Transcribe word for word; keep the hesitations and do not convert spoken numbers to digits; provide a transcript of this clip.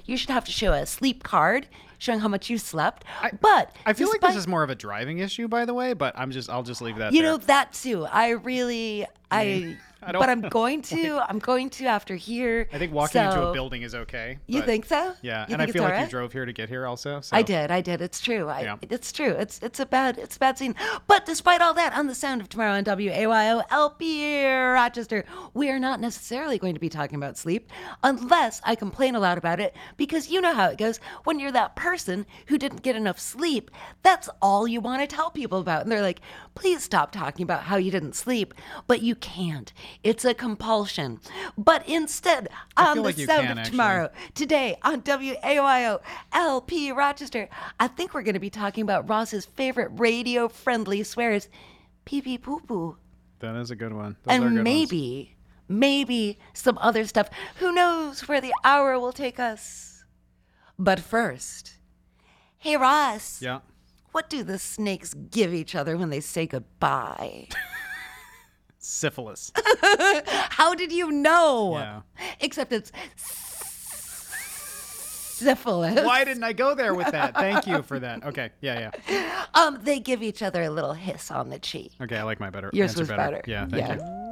you should have to show a sleep card showing how much you slept. I, but I feel despite, like this is more of a driving issue, by the way, but I'm just I'll just leave that you there. know, that too. I really I, I don't but I'm going to I'm going to after here. I think walking so, into a building is okay. You but, think so? Yeah, You and I think feel it's like all you right? drove here to get here also. So. I did, I did. It's true. I, Yeah. It's true. It's it's a bad it's a bad scene. But despite all that, on the Sound of Tomorrow on W A Y O L P Rochester, we are not necessarily going to be talking about sleep unless I complain a lot about it, because you know how it goes when you're that person who didn't get enough sleep. That's all you want to tell people about, and they're like, "Please stop talking about how you didn't sleep," but you can't. It's a compulsion. But instead, I on feel the like you Sound can, of actually. Tomorrow today on W A Y O L P Rochester, I think we're going to be talking about Ross's favorite radio-friendly swears, pee pee poo poo, That is a good one. Those are good and ones. maybe, maybe some other stuff. Who knows where the hour will take us? But first, hey Ross, Yeah. what do the snakes give each other when they say goodbye? Syphilis. How did you know? Yeah. Except it's syphilis. Why didn't I go there with that? Thank you for that. Okay. Yeah, yeah. Um, they give each other a little hiss on the cheek. Okay, I like my better Yours answer was better. better. Yeah, thank Yeah. you.